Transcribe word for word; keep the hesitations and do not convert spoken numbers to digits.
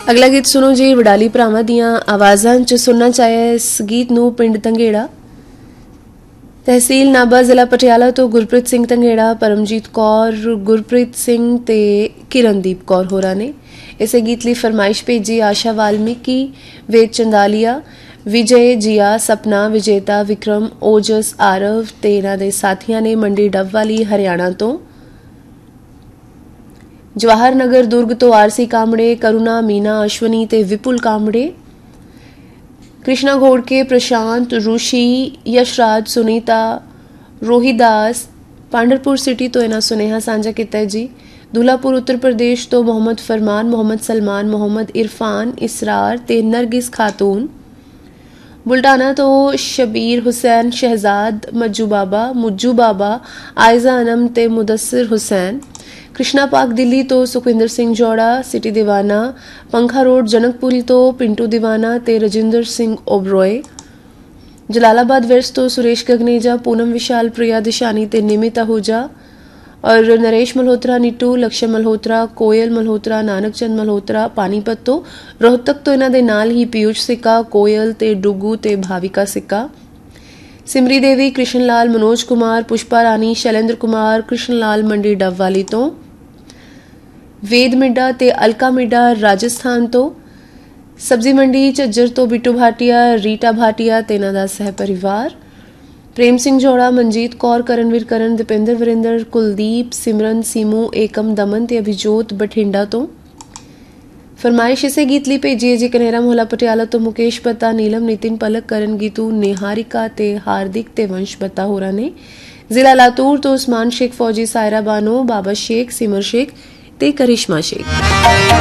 अगला गीत सुनो जी वडाली भरावां दियां आवाज़ां च सुनना चाहे इस गीत नूं पिंड तंगेड़ा तहसील नाभा जिला पटियाला तो गुरप्रीत सिंह तंगेड़ा परमजीत कौर गुरप्रीत सिंह ते किरणदीप कौर होरां ने इसे गीत लई फरमाइश भेजी आशा वाल्मीकि वेद चंदालिया विजय जिया सपना विजेता विक्रम ओजस आरव ते इन्हां दे साथियां ने मंडी डब वाली हरियाणा तो जवाहर नगर दुर्ग तो आरसी कामड़े करुणा मीना अश्वनी ते विपुल कामड़े कृष्णा घोड़के प्रशांत ऋषि यशराज सुनीता रोहिदास पांडरपुर सिटी तो इन्हां सुनेहा सांझा कीता जी दूल्हापुर उत्तर प्रदेश तो मोहम्मद फरमान मोहम्मद सलमान मोहम्मद इरफान इसरार ते नरगिस खातून बुल्टाना तो शबीर हुसैन शहजाद मज्जू बाबा मुज्जू बाबा आयजा अनम ते मुदस्सिर हुसैन कृष्णा पार्क दिल्ली तो सुखविंदर सिंह जोड़ा सिटी दीवाना पंखा रोड जनकपुरी तो पिंटू दीवाना ते रजिंदर सिंह ओबरॉय जलालाबाद वेस्ट तो सुरेश गगनेजा पूनम विशाल प्रिया दिशानी ते निमिता आहूजा और नरेश मल्होत्रा नीटू लक्ष्य मल्होत्रा कोयल मल्होत्रा नानक चंद मल्होत्रा पानीपत तो रोहतक तो इन्हां दे नाल ही पीयूष सिक्का कोयल ते डुगू ते भाविका सिक्का सिमरी देवी कृष्ण लाल मनोज कुमार पुष्पा रानी शैलेंद्र कुमार कृष्ण लाल मंडी डब वाली तो वेद मिड्डा ते अलका मिड्डा राजस्थान तो सब्जी मंडी झज्जर तो बिट्टू भाटिया रीटा भाटिया ते इन्हां दा सह परिवार प्रेम सिंह जोड़ा मनजीत कौर करणवीर करण दीपेंद्र वरिंदर कुलदीप सिमरन सीमू एकम दमन ते अभिजोत बठिंडा तो फरमाइश इसे गीत ली भेजिए जी कनेरा मोहला पटियाला तो मुकेश बत्ता नीलम नितिन पलक करण गीतू निहारिका ते हार्दिक ते वंश बत्ता होरा ने जिला लातूर तो उस्मान शेख फौजी सायरा बानो बाबा शेख सिमर शेख ते करिश्मा शेख।